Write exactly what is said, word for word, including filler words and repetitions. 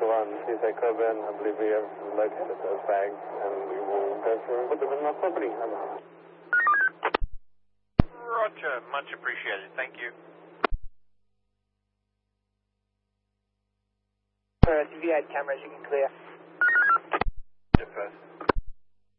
one, C S A Coburn. I believe we have located those bags, and we will go through and put them in our property. Roger, much appreciated. Thank you. First, if you had cameras, you can clear. First.